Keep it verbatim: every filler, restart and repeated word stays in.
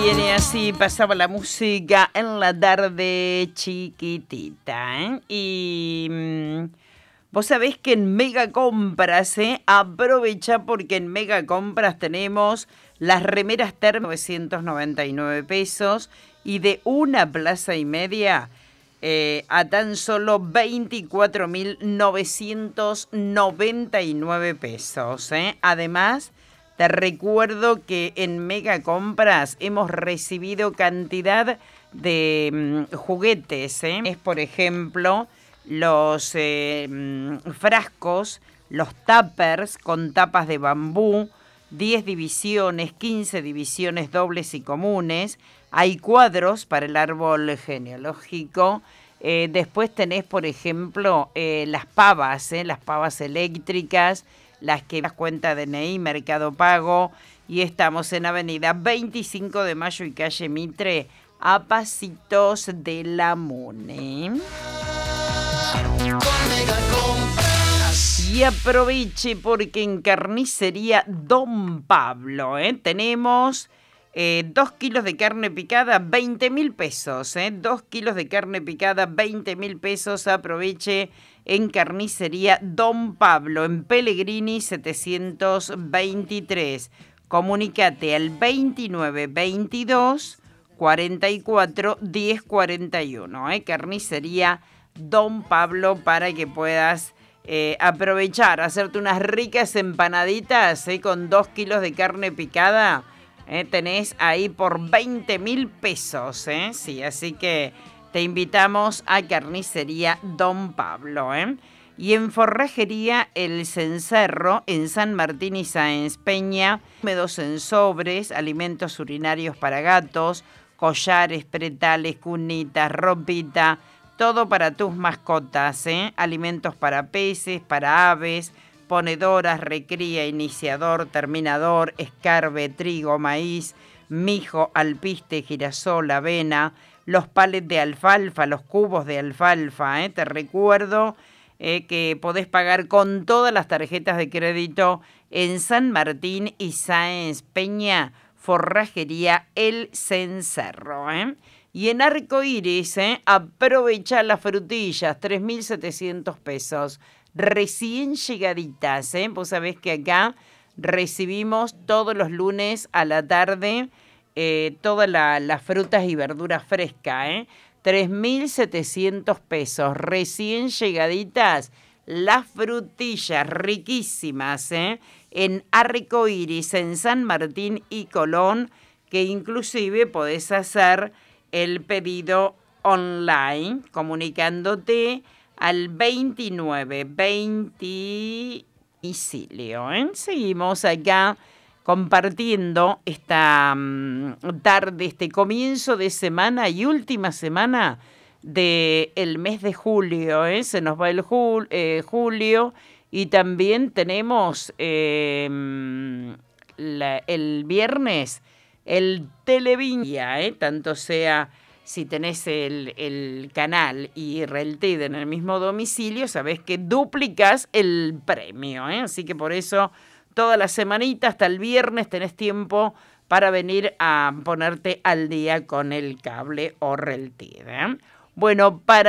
viene así, pasaba la música en la tarde chiquitita, ¿eh? Y mmm, vos sabés que en Mega Compras, ¿eh? Aprovecha porque en Mega Compras tenemos las remeras Termo novecientos noventa y nueve pesos y de una plaza y media eh, a tan solo veinticuatro mil novecientos noventa y nueve pesos, ¿eh? Además, te recuerdo que en Mega Compras hemos recibido cantidad de mm, juguetes, ¿eh? Es, por ejemplo, los eh, mm, frascos, los tuppers con tapas de bambú, diez divisiones, quince divisiones dobles y comunes. Hay cuadros para el árbol genealógico. Eh, después tenés, por ejemplo, eh, las pavas, ¿eh? Las pavas eléctricas, las que das cuenta de N I, Mercado Pago, y estamos en Avenida veinticinco de Mayo y Calle Mitre, a pasitos de la Mune. Y aproveche porque en Carnicería Don Pablo, ¿eh? tenemos eh, dos kilos de carne picada, veinte mil pesos, ¿eh? dos kilos de carne picada, veinte mil pesos, aproveche en Carnicería Don Pablo, en Pellegrini setecientos veintitrés. Comunícate al veintinueve veintidós cuarenta y cuatro diez cuarenta y uno. ¿eh? Carnicería Don Pablo para que puedas eh, aprovechar, hacerte unas ricas empanaditas ¿eh? con dos kilos de carne picada. ¿eh? Tenés ahí por veinte mil pesos. ¿eh? Sí, así que te invitamos a Carnicería Don Pablo, ¿eh? Y en Forrajería El Cencerro, en San Martín y Sáenz Peña, húmedos en sobres, alimentos urinarios para gatos, collares, pretales, cunitas, ropita, todo para tus mascotas, ¿eh? Alimentos para peces, para aves, ponedoras, recría, iniciador, terminador, escarbe, trigo, maíz, mijo, alpiste, girasol, avena, los palets de alfalfa, los cubos de alfalfa, ¿eh? Te recuerdo eh, que podés pagar con todas las tarjetas de crédito en San Martín y Sáenz Peña, Forrajería El Cencerro, ¿eh? Y en Arcoíris, ¿eh? aprovecha las frutillas, tres mil setecientos pesos, recién llegaditas, ¿eh? Vos sabés que acá recibimos todos los lunes a la tarde Eh, todas la, las frutas y verduras frescas, ¿eh? tres mil setecientos pesos, recién llegaditas, las frutillas riquísimas, ¿eh? En Arcoíris, en San Martín y Colón, que inclusive podés hacer el pedido online, comunicándote al veintinueve veinte domicilio, ¿eh? Seguimos acá compartiendo esta um, tarde, este comienzo de semana y última semana del mes de julio, ¿eh? Se nos va el jul, eh, julio y también tenemos eh, la, el viernes el Televiña, ¿eh? Tanto sea si tenés el, el canal y Relted en el mismo domicilio, sabés que duplicás el premio, ¿eh? Así que por eso toda la semanita hasta el viernes tenés tiempo para venir a ponerte al día con el cable o Relted, ¿eh? Bueno, para